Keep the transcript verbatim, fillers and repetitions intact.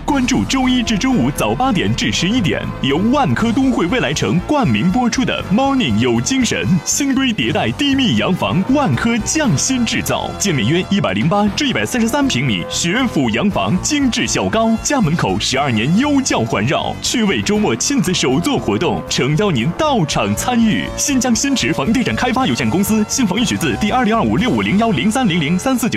关注周一至周五早八点至十一点，由万科都会未来城冠名播出的 Morning 有精神，新规迭代低密洋房，万科匠心制造，建面约一百零八至一百三十三平米学府洋房，精致小高，家门口十二年优教环绕，趣味周末亲子手作活动，诚邀您到场参与。新疆新驰房地产开发有限公司新房预取自第二零二五六五零幺零三零零三四九。